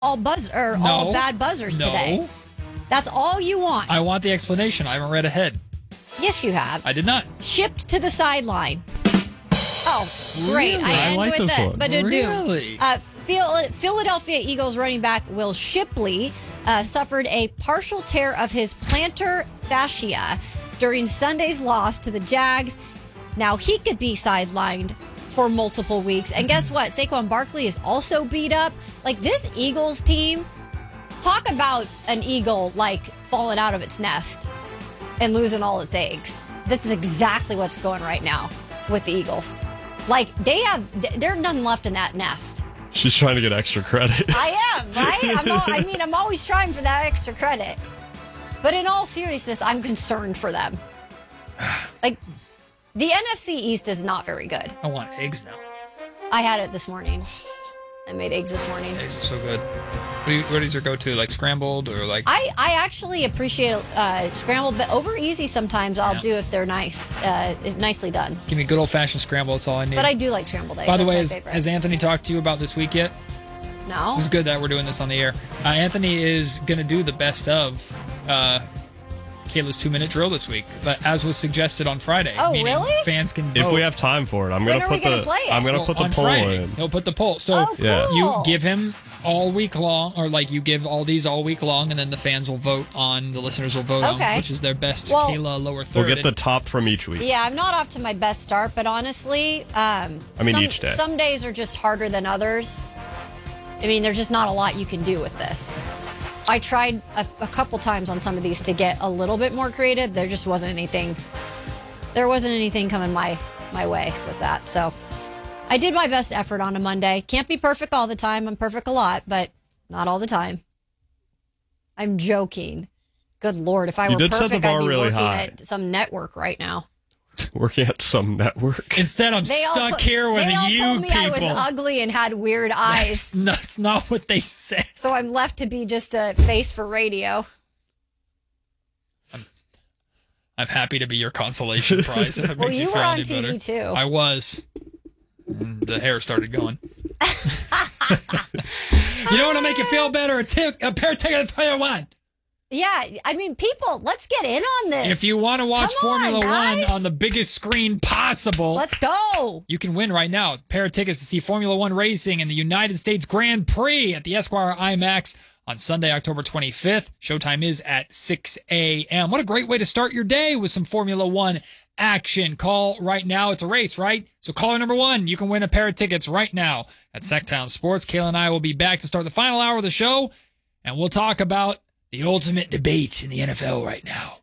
all bad buzzers today. That's all you want. I want the explanation. I haven't read ahead. Yes, you have. I did not. Shipped to the sideline. Oh, great. Really? I end like with this it. one. But Really? Philadelphia Eagles running back Will Shipley suffered a partial tear of his plantar fascia during Sunday's loss to the Jags. Now he could be sidelined for multiple weeks. And guess what? Saquon Barkley is also beat up. Like, this Eagles team, talk about an eagle, like, falling out of its nest and losing all its eggs. This is exactly what's going right now with the Eagles. Like, there's nothing left in that nest. She's trying to get extra credit. I am, right? I'm always trying for that extra credit. But in all seriousness, I'm concerned for them. Like, the NFC East is not very good. I want eggs now. I had it this morning. I made eggs this morning. Eggs are so good. What is your go-to? Like scrambled or like? I actually appreciate scrambled, but over easy sometimes I'll do if they're nice, nicely done. Give me good old-fashioned scramble. That's all I need. But I do like scrambled eggs. By the way, That's my favorite. has Anthony talked to you about this week yet? No. It's good that we're doing this on the air. Anthony is going to do the best of Kayla's 2-minute drill this week, but as was suggested on Friday. Oh, meaning really? Fans can vote. If we have time for it, I'm When gonna are put we gonna the play it? I'm gonna put the on poll Friday. in. He'll put the poll. So Oh, cool. Yeah. you give him all week long, or like you give all these all week long, and then the fans will vote on, the listeners will vote Okay. on which is their best Well, Kayla lower third. We'll get the top from each week. Yeah, I'm not off to my best start, but honestly, each day. Some days are just harder than others. I mean, there's just not a lot you can do with this. I tried a couple times on some of these to get a little bit more creative. There just wasn't anything. There wasn't anything coming my way with that. So I did my best effort on a Monday. Can't be perfect all the time. I'm perfect a lot, but not all the time. I'm joking. Good Lord, if I You were did set the perfect, bar I'd be really working high. at some network right now. Working at some network. Instead, I'm stuck here with they all you told me people. I was ugly and had weird eyes, That's not what they said. so I'm left to be just a face for radio. I'm happy to be your consolation prize if it Well, makes you you were feel on any TV better. too. I was. And the hair started going. You know what'll make you feel better? A pair of tickets for your one. Yeah, I mean, people, let's get in on this. If you want to watch Come on, Formula guys. One on the biggest screen possible, Let's go. you can win right now. A pair of tickets to see Formula One racing in the United States Grand Prix at the Esquire IMAX on Sunday, October 25th. Showtime is at 6 a.m. What a great way to start your day with some Formula One action. Call right now. It's a race, right? So caller number 1, you can win a pair of tickets right now at Sacktown Sports. Kayla and I will be back to start the final hour of the show, and we'll talk about the ultimate debate in the NFL right now.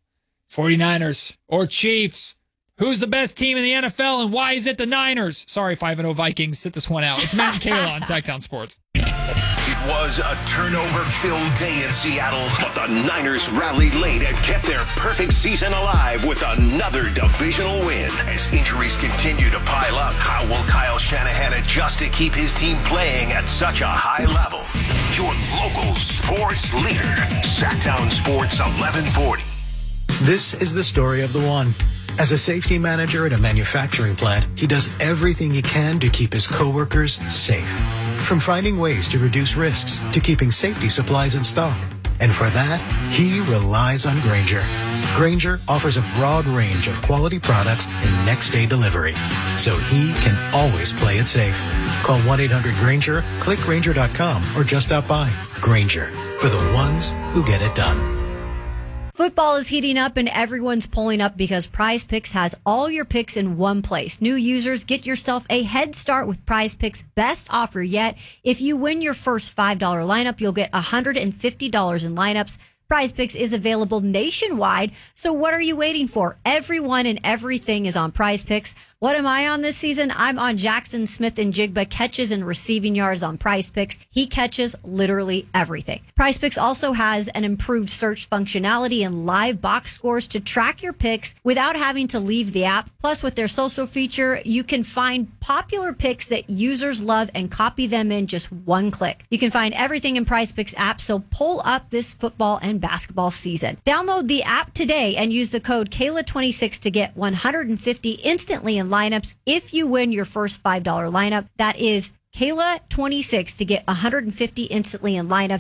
49ers or Chiefs? Who's the best team in the NFL, and why is it the Niners? Sorry, 5-0 Vikings. Sit this one out. It's Matt and Kayla on Sacktown Sports. It was a turnover-filled day in Seattle, but the Niners rallied late and kept their perfect season alive with another divisional win. As injuries continue to pile up, how will Kyle Shanahan adjust to keep his team playing at such a high level? Your local sports leader, Sacktown Sports 1140. This is the story of the one. As a safety manager at a manufacturing plant, he does everything he can to keep his coworkers safe. From finding ways to reduce risks to keeping safety supplies in stock. And for that, he relies on Grainger. Grainger offers a broad range of quality products and next-day delivery, so he can always play it safe. Call 1-800-GRAINGER, click Grainger.com, or just stop by. Grainger, for the ones who get it done. Football is heating up and everyone's pulling up because Prize Picks has all your picks in one place. New users, get yourself a head start with Prize Picks' best offer yet. If you win your first $5 lineup, you'll get $150 in lineups. Prize Picks is available nationwide, so what are you waiting for? Everyone and everything is on Prize Picks. What am I on this season? I'm on Jackson Smith and Jigba catches and receiving yards on Prize Picks. He catches literally everything. Prize Picks also has an improved search functionality and live box scores to track your picks without having to leave the app. Plus, with their social feature, you can find popular picks that users love and copy them in just one click. You can find everything in Prize Picks app, so pull up this football and basketball season. Download the app today and use the code Kayla26 to get $150 instantly in lineups if you win your first $5 lineup. That is Kayla26 to get 150 instantly in lineups.